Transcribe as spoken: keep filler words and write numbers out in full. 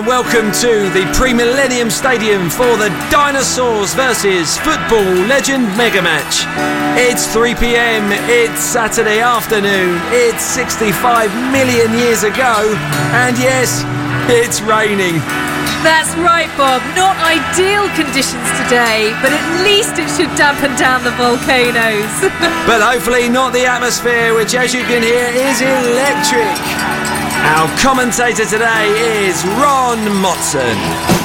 Welcome to the Pre-Millennium Stadium for the Dinosaurs versus Football Legend Mega Match. It's three p.m, it's Saturday afternoon, it's sixty-five million years ago, and yes, it's raining. That's right, Bob. Not ideal conditions today, but at least it should dampen down the volcanoes. But hopefully not the atmosphere, which, as you can hear, is electric. Our commentator today is Ron Motson.